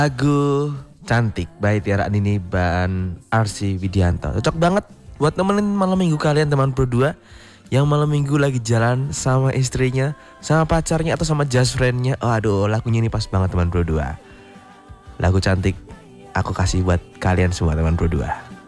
Lagu Cantik by Tiara Andini dan Arsy Widianto. Cocok banget buat nemenin malam minggu kalian teman berdua yang malam minggu lagi jalan sama istrinya, sama pacarnya atau sama just friendnya. Aduh, lagunya ini pas banget teman berdua. Lagu Cantik aku kasih buat kalian semua teman berdua.